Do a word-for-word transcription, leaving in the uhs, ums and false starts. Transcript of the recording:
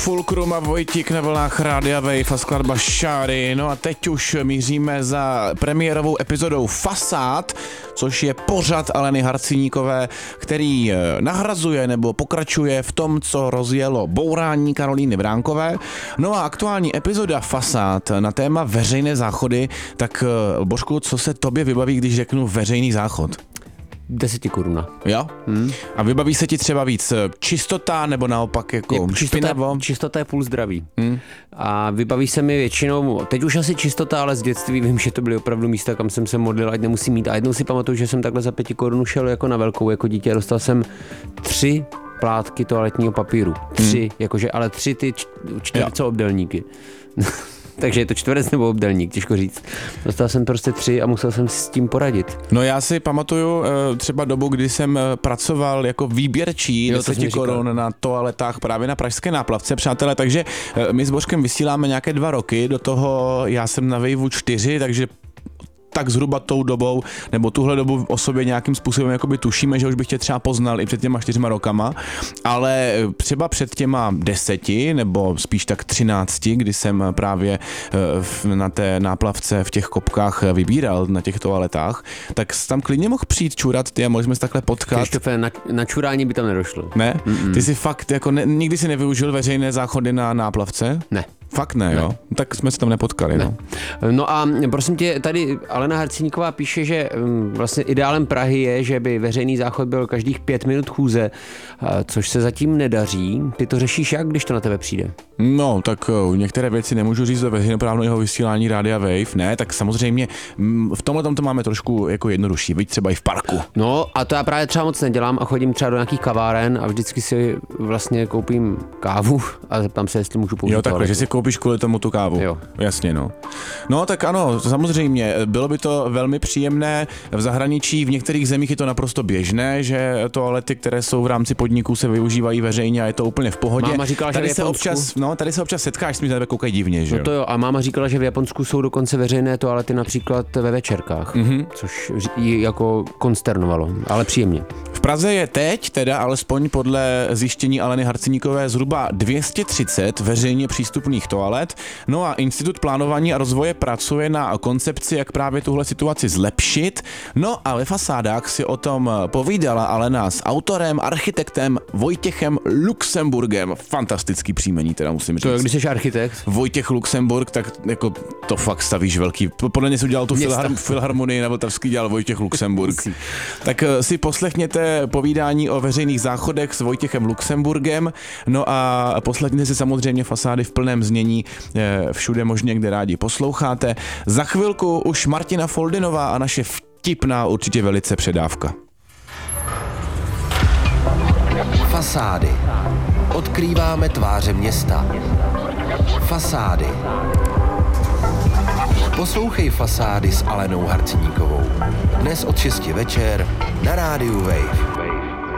Fulcrum a Vojtík na vlnách Rádia Wave a skladba Šáry. No a teď už míříme za premiérovou epizodou Fasád, což je pořad Aleny Harciníkové, který nahrazuje nebo pokračuje v tom, co rozjelo bourání Karolíny Vránkové. No a aktuální epizoda Fasád na téma veřejné záchody, tak Božku, co se tobě vybaví, když řeknu veřejný záchod? Deseti koruna. Jo? Hmm. A vybaví se ti třeba víc čistota nebo naopak jako špinavo? Čistota je půl zdraví. Hmm. A vybaví se mi většinou, teď už asi čistota, ale z dětství vím, že to byly opravdu místa, kam jsem se modlil, ať nemusím mít. A jednou si pamatuju, že jsem takhle za pěti korun šel jako na velkou, jako dítě. Dostal jsem tři plátky toaletního papíru. Tři, hmm. jakože, ale tři ty čtvercoobdelníky. Takže je to čtverec nebo obdelník, těžko říct. Dostal jsem prostě tři a musel jsem s tím poradit. No já si pamatuju třeba dobu, kdy jsem pracoval jako výběrčí deset korun na toaletách právě na pražské Náplavce, přátelé, takže my s Božkem vysíláme nějaké dva roky, do toho já jsem na Waveu čtyři, takže tak zhruba tou dobou, nebo tuhle dobu o sobě nějakým způsobem jakoby tušíme, že už bych tě třeba poznal i před těma čtyřma rokama, ale třeba před těma deseti, nebo spíš tak třinácti, kdy jsem právě na té Náplavce v těch kopkách vybíral na těch toaletách, tak tam klidně mohl přijít čurat ty a mohli jsme se takhle potkat. Krištofe, na, na čurání by tam nedošlo. Ne? Mm-mm. Ty jsi fakt, jako ne, nikdy si nevyužil veřejné záchody na Náplavce? Ne. Fakt ne, ne, jo? Tak jsme se tam nepotkali, ne. no. No a prosím tě, tady Alena Harciníková píše, že vlastně ideálem Prahy je, že by veřejný záchod byl každých pět minut chůze, což se zatím nedaří. Ty to řešíš jak, když to na tebe přijde? No, tak některé věci nemůžu říct do veřejnoprávného vysílání Rádia Wave, ne, tak samozřejmě v tomhle tom to máme trošku jako jednodušší, byť třeba i v parku. No a to já právě třeba moc nedělám a chodím třeba do nějakých kaváren a vždycky si vlastně koupím kávu a zeptám se, jestli můžu použít. Jo, takhle, že si koupíš kvůli tomu tu kávu. Jo. Jasně, no. No tak ano, samozřejmě, bylo by to velmi příjemné. V zahraničí, v některých zemích je to naprosto běžné, že toalety, které jsou v rámci podniků, se využívají veřejně a je to úplně v pohodě. Máma říkala, tady že se občas, no, tady se občas setkáš, s mi tebe koukají divně, že jo. No to jo, a máma říkala, že v Japonsku jsou dokonce veřejné toalety například ve večerkách, mm-hmm. což jí jako konsternovalo, ale příjemně. V Praze je teď, teda alespoň podle zjištění Aleny Harciníkové, zhruba dvě stě třicet veřejně přístupných toalet. No a Institut plánování a rozvoje pracuje na koncepci, jak právě tuhle situaci zlepšit. No a ve Fasádách si o tom povídala Alena s autorem, architektem Vojtěchem Luxemburgem. Fantastický příjmení, teda musím říct. To je, když jsi architekt? Vojtěch Luxemburg, tak jako to fakt stavíš velký. Podle mě si udělal tu filhar- filharmonii na Vltavský, dělal Vojtěch Luxemburg. Tak si poslechněte povídání o veřejných záchodech s Vojtěchem Luxemburgem. No a poslechněte si samozřejmě Fasády v plném znění všude možně, kde rádi posloucháte. Za chvilku už Martina Foldinová a naše vtipná určitě velice předávka. Fasády. Odkrýváme tváře města. Fasády. Poslouchej Fasády s Alenou Harciníkovou. Dnes od šesti večer na rádiu Wave.